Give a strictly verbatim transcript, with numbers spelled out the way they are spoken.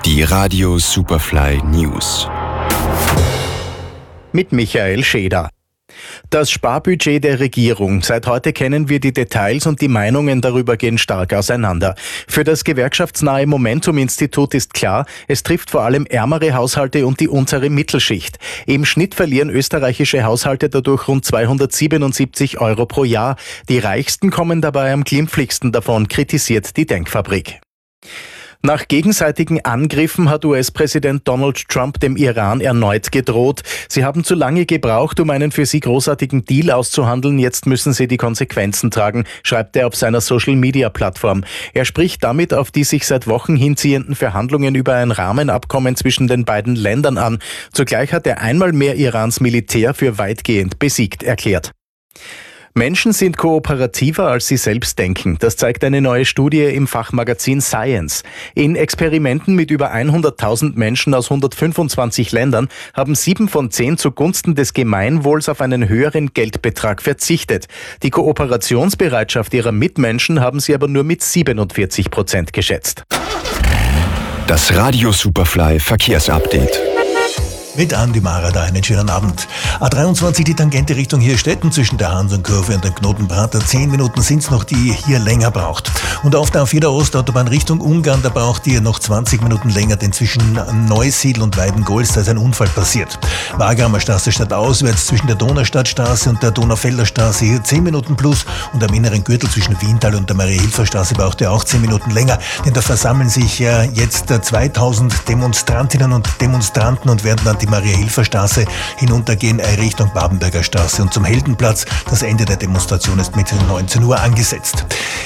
Die Radio Superfly News. Mit Michael Scheder. Das Sparbudget der Regierung. Seit heute kennen wir die Details und die Meinungen darüber gehen stark auseinander. Für das gewerkschaftsnahe Momentum-Institut ist klar, es trifft vor allem ärmere Haushalte und die untere Mittelschicht. Im Schnitt verlieren österreichische Haushalte dadurch rund zweihundertsiebenundsiebzig Euro pro Jahr. Die Reichsten kommen dabei am glimpflichsten davon, kritisiert die Denkfabrik. Nach gegenseitigen Angriffen hat U S-Präsident Donald Trump dem Iran erneut gedroht. Sie haben zu lange gebraucht, um einen für sie großartigen Deal auszuhandeln. Jetzt müssen sie die Konsequenzen tragen, schreibt er auf seiner Social-Media-Plattform. Er spricht damit auf die sich seit Wochen hinziehenden Verhandlungen über ein Rahmenabkommen zwischen den beiden Ländern an. Zugleich hat er einmal mehr Irans Militär für weitgehend besiegt erklärt. Menschen sind kooperativer, als sie selbst denken. Das zeigt eine neue Studie im Fachmagazin Science. In Experimenten mit über hunderttausend Menschen aus hundertfünfundzwanzig Ländern haben sieben von zehn zugunsten des Gemeinwohls auf einen höheren Geldbetrag verzichtet. Die Kooperationsbereitschaft ihrer Mitmenschen haben sie aber nur mit siebenundvierzig Prozent geschätzt. Das Radio Superfly Verkehrsupdate. Mit Andi Mara da einen schönen Abend. A dreiundzwanzig die Tangente Richtung Hirstetten zwischen der Hansenkurve und dem Knotenprater. Zehn Minuten sind's noch, die ihr hier länger braucht. Und auf der A vier der Ostautobahn Richtung Ungarn, da braucht ihr noch zwanzig Minuten länger, denn zwischen Neusiedl und Weidengols, da ist ein Unfall passiert. Wagramer Straße stadtauswärts zwischen der Donaustadtstraße und der Donaufelder Straße hier zehn Minuten plus und am inneren Gürtel zwischen Wiental und der Maria-Hilfer-Straße braucht ihr auch zehn Minuten länger, denn da versammeln sich ja jetzt zweitausend Demonstrantinnen und Demonstranten und werden dann die Maria-Hilfer-Straße hinuntergehen Richtung Babenberger Straße und zum Heldenplatz. Das Ende der Demonstration ist mit neunzehn Uhr angesetzt.